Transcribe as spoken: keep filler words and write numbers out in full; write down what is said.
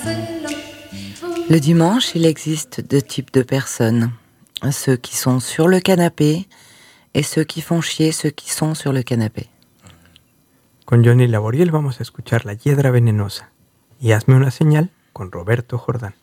Le dimanche, il existe deux types de personnes. Ceux qui sont sur le canapé et ceux qui font chier ceux qui sont sur le canapé. Con Johnny Laboriel vamos a escuchar La Hiedra Venenosa y Hazme una señal con Roberto Jordán.